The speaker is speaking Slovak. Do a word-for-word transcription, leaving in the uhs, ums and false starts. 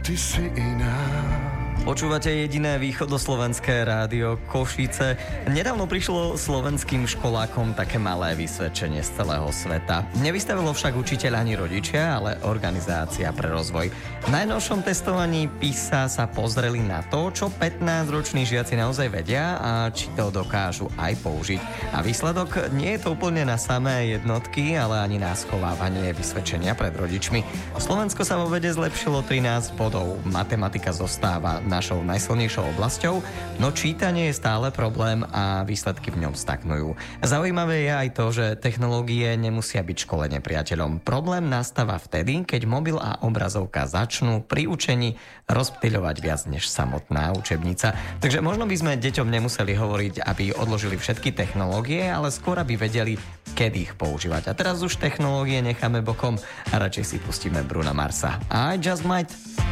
ty si iná. Počúvate jediné východoslovenské rádio Košice. Nedávno prišlo slovenským školákom také malé vysvedčenie z celého sveta. Nevystavilo však učiteľ ani rodičia, ale Organizácia pre rozvoj. V najnovšom testovaní PISA sa pozreli na to, čo pätnásťroční žiaci naozaj vedia a či to dokážu aj použiť. A výsledok nie je to úplne na samé jednotky, ale ani na schovávanie vysvedčenia pred rodičmi. Slovensko sa vo vede zlepšilo trinásť bodov. Matematika zostáva našou najsilnejšou oblasťou, no čítanie je stále problém a výsledky v ňom stagnujú. Zaujímavé je aj to, že technológie nemusia byť škole nepriateľom. Problém nastáva vtedy, keď mobil a obrazovka začnú pri učení rozptýľovať viac než samotná učebnica. Takže možno by sme deťom nemuseli hovoriť, aby odložili všetky technológie, ale skôr aby vedeli, kedy ich používať. A teraz už technológie necháme bokom a radšej si pustíme Bruna Marsa. I Just Might.